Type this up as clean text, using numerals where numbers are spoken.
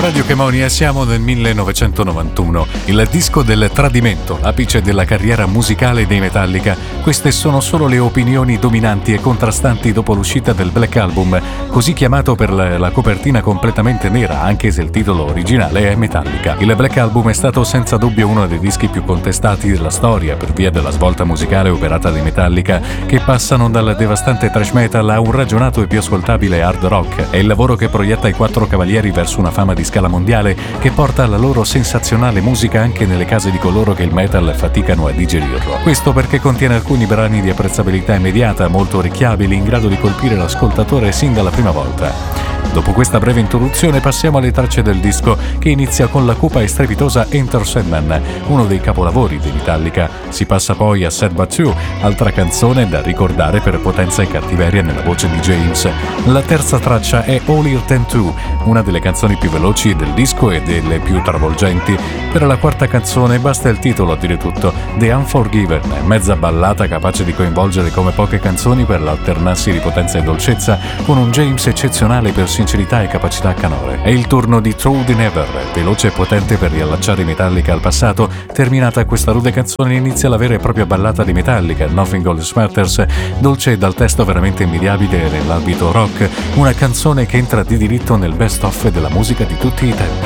Radio Chemonia e siamo nel 1991, il disco del tradimento, l'apice della carriera musicale dei Metallica. Queste sono solo le opinioni dominanti e contrastanti dopo l'uscita del Black Album, così chiamato per la copertina completamente nera, anche se il titolo originale è Metallica. Il Black Album è stato senza dubbio uno dei dischi più contestati della storia per via della svolta musicale operata dai Metallica, che passano dal devastante thrash metal a un ragionato e più ascoltabile hard rock. È il lavoro che proietta i Quattro Cavalieri verso una fama di scala mondiale che porta la loro sensazionale musica anche nelle case di coloro che il metal faticano a digerirlo. Questo perché contiene alcuni brani di apprezzabilità immediata, molto orecchiabili, in grado di colpire l'ascoltatore sin dalla prima volta. Dopo questa breve introduzione passiamo alle tracce del disco, che inizia con la cupa e strepitosa Enter Sandman, uno dei capolavori di Metallica. Si passa poi a Sad But True, altra canzone da ricordare per potenza e cattiveria nella voce di James. La terza traccia è All Year 10-2, una delle canzoni più veloci del disco e delle più travolgenti. Per la quarta canzone basta il titolo a dire tutto, The Unforgiven, mezza ballata capace di coinvolgere come poche canzoni per l'alternarsi di potenza e dolcezza, con un James eccezionale per sincerità e capacità canore. È il turno di Through the Never, veloce e potente per riallacciare i Metallica al passato. Terminata questa rude canzone inizia la vera e propria ballata di Metallica, Nothing Else Matters, dolce e dal testo veramente invidiabile nell'ambito rock, una canzone che entra di diritto nel best of della musica di tutti i tempi.